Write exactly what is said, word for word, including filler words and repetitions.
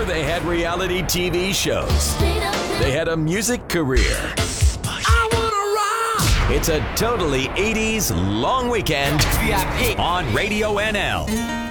they had reality T V shows. They had a music career. I wanna rock! It's a totally eighties long weekend on Radio N L.